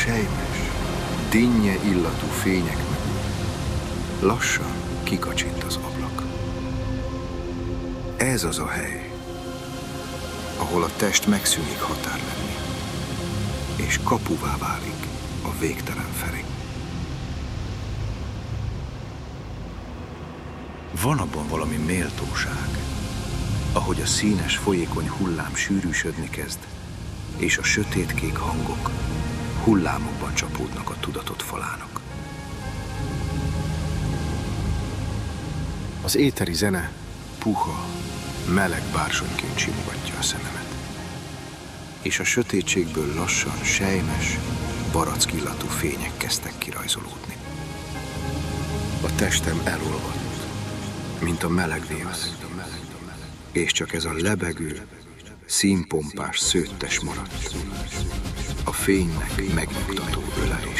selymes, dinnye illatú fények mögül lassan kikacsint az ablak. Ez az a hely, ahol a test megszűnik határ lenni, és kapuvá válik a végtelen felé. Van abban valami méltóság, ahogy a színes, folyékony hullám sűrűsödni kezd, és a sötétkék hangok hullámokban csapódnak a tudatot falának. Az éteri zene puha, meleg bársonyként simogatja a szememet, és a sötétségből lassan selymes, barackillatú fények kezdtek kirajzolódni. A testem elolvadt, mint a meleg vész, és csak ez a lebegő, színpompás szőttes maradt, a fénynek megnyugtató öleje.